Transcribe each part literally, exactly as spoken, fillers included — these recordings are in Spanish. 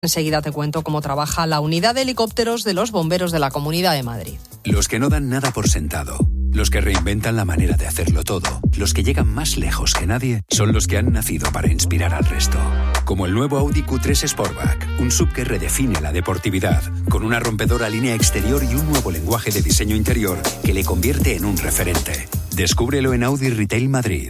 Enseguida te cuento cómo trabaja la unidad de helicópteros de los bomberos de la Comunidad de Madrid. Los que no dan nada por sentado, los que reinventan la manera de hacerlo todo, los que llegan más lejos que nadie, son los que han nacido para inspirar al resto. Como el nuevo Audi Q tres Sportback, un sub que redefine la deportividad, con una rompedora línea exterior y un nuevo lenguaje de diseño interior que le convierte en un referente. Descúbrelo en Audi Retail Madrid.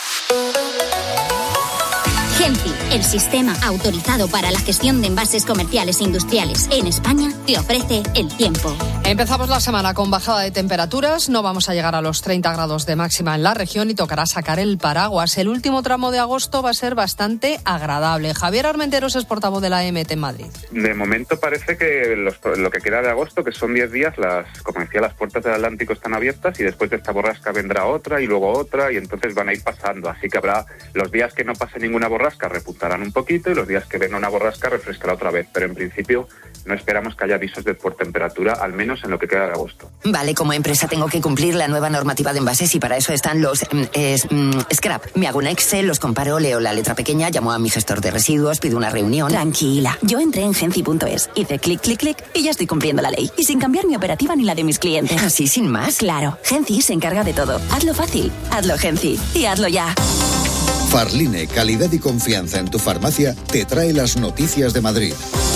Genci, el sistema autorizado para la gestión de envases comerciales e industriales en España, te ofrece el tiempo. Empezamos la semana con bajada de temperaturas, no vamos a llegar a los treinta grados de máxima en la región y tocará sacar el paraguas. El último tramo de agosto va a ser bastante agradable. Javier Armenteros es portavoz de la E M T en Madrid. De momento parece que los, lo que queda de agosto, que son diez días, las, como decía, las puertas del Atlántico están abiertas y después de esta borrasca vendrá otra y luego otra y entonces van a ir pasando. Así que habrá los días que no pase ninguna borrasca repuntarán un poquito y los días que venga una borrasca refrescará otra vez, pero en principio no esperamos que haya avisos de por temperatura, al menos en lo que queda de agosto. Vale, como empresa tengo que cumplir la nueva normativa de envases y para eso están los eh, mm, scrap. Me hago un Excel, los comparo, leo la letra pequeña, llamo a mi gestor de residuos, pido una reunión. Tranquila, yo entré en genci punto es, hice clic, clic, clic y ya estoy cumpliendo la ley. Y sin cambiar mi operativa ni la de mis clientes. ¿Así sin más? Claro, Genci se encarga de todo. Hazlo fácil, hazlo Genci y hazlo ya. Farline, calidad y confianza en tu farmacia, te trae las noticias de Madrid.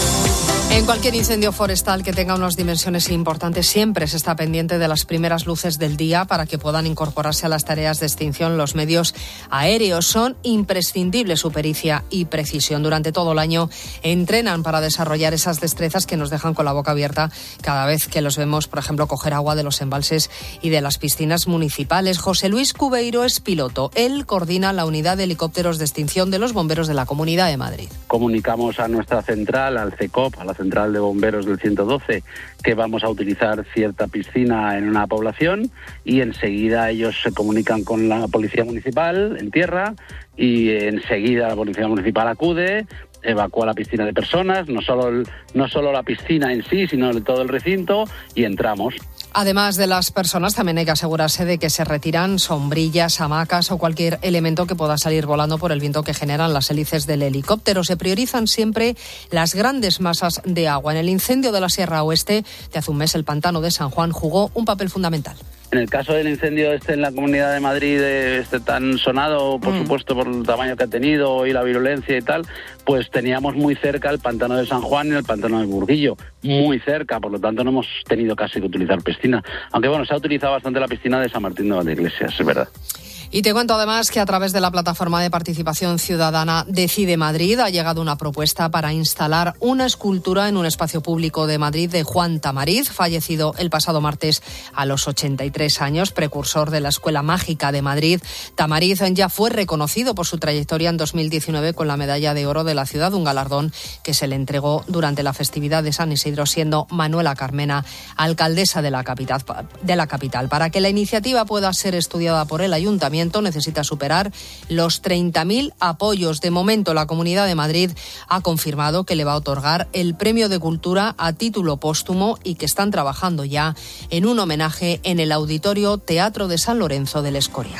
En cualquier incendio forestal que tenga unas dimensiones importantes, siempre se está pendiente de las primeras luces del día para que puedan incorporarse a las tareas de extinción los medios aéreos. Son imprescindibles su pericia y precisión. Durante todo el año entrenan para desarrollar esas destrezas que nos dejan con la boca abierta cada vez que los vemos, por ejemplo, coger agua de los embalses y de las piscinas municipales. José Luis Cubeiro es piloto. Él coordina la unidad de helicópteros de extinción de los bomberos de la Comunidad de Madrid. Comunicamos a nuestra central, al C E C O P, a la Central de Bomberos del ciento doce, que vamos a utilizar cierta piscina en una población y enseguida ellos se comunican con la Policía Municipal en tierra y enseguida la Policía Municipal acude, evacúa la piscina de personas, no solo, el, no solo la piscina en sí, sino todo el recinto y entramos. Además de las personas, también hay que asegurarse de que se retiran sombrillas, hamacas o cualquier elemento que pueda salir volando por el viento que generan las hélices del helicóptero. Se priorizan siempre las grandes masas de agua. En el incendio de la Sierra Oeste de hace un mes, el pantano de San Juan jugó un papel fundamental. En el caso del incendio este en la Comunidad de Madrid, este tan sonado, por mm. supuesto, por el tamaño que ha tenido y la virulencia y tal, pues teníamos muy cerca el pantano de San Juan y el pantano de Burguillo, muy cerca, por lo tanto no hemos tenido casi que utilizar piscina. Aunque bueno, se ha utilizado bastante la piscina de San Martín de Valdeiglesias, es verdad. Y te cuento además que a través de la plataforma de participación ciudadana Decide Madrid ha llegado una propuesta para instalar una escultura en un espacio público de Madrid de Juan Tamariz, fallecido el pasado martes a los ochenta y tres años, precursor de la Escuela Mágica de Madrid. Tamariz ya fue reconocido por su trayectoria en dos mil diecinueve con la Medalla de Oro de la Ciudad, un galardón que se le entregó durante la festividad de San Isidro, siendo Manuela Carmena alcaldesa de la capital. De la capital. Para que la iniciativa pueda ser estudiada por el Ayuntamiento, necesita superar los treinta mil apoyos. De momento, la Comunidad de Madrid ha confirmado que le va a otorgar el Premio de Cultura a título póstumo y que están trabajando ya en un homenaje en el Auditorio Teatro de San Lorenzo del Escorial.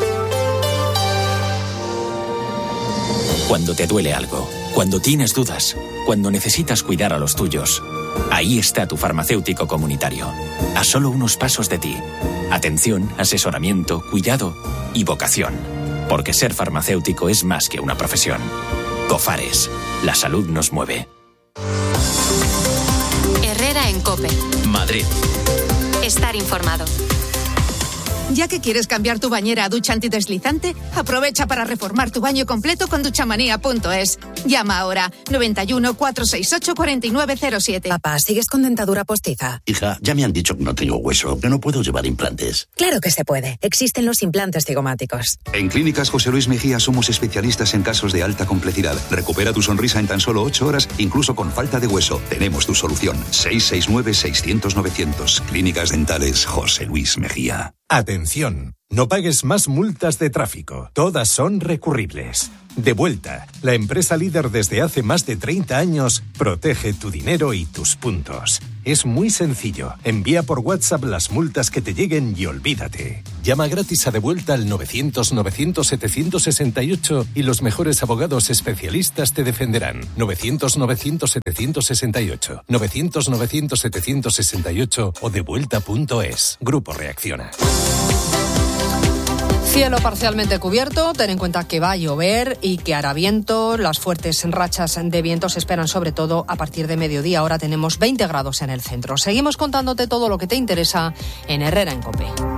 Cuando te duele algo, cuando tienes dudas, cuando necesitas cuidar a los tuyos, ahí está tu farmacéutico comunitario, a solo unos pasos de ti. Atención, asesoramiento, cuidado y vocación. Porque ser farmacéutico es más que una profesión. Cofares, la salud nos mueve. Herrera en COPE. Madrid. Estar informado. Ya que quieres cambiar tu bañera a ducha antideslizante, aprovecha para reformar tu baño completo con duchamanía punto es. Llama ahora noventa y uno, cuatrocientos sesenta y ocho, cuarenta y nueve cero siete. Papá, ¿sigues con dentadura postiza? Hija, ya me han dicho que no tengo hueso, que no puedo llevar implantes. Claro que se puede. Existen los implantes cigomáticos. En Clínicas José Luis Mejía somos especialistas en casos de alta complejidad. Recupera tu sonrisa en tan solo ocho horas, incluso con falta de hueso. Tenemos tu solución. seis seis nueve, seiscientos, novecientos. Clínicas Dentales José Luis Mejía. Atención, no pagues más multas de tráfico. Todas son recurribles. Devuelta, la empresa líder desde hace más de treinta años, protege tu dinero y tus puntos. Es muy sencillo. Envía por WhatsApp las multas que te lleguen y olvídate. Llama gratis a Devuelta al novecientos novecientos setecientos sesenta y ocho y los mejores abogados especialistas te defenderán. novecientos novecientos setecientos sesenta y ocho, novecientos novecientos setecientos sesenta y ocho o devuelta punto es. Grupo Reacciona. Cielo parcialmente cubierto, ten en cuenta que va a llover y que hará viento. Las fuertes rachas de viento se esperan sobre todo a partir de mediodía. Ahora tenemos veinte grados en el centro. Seguimos contándote todo lo que te interesa en Herrera en COPE.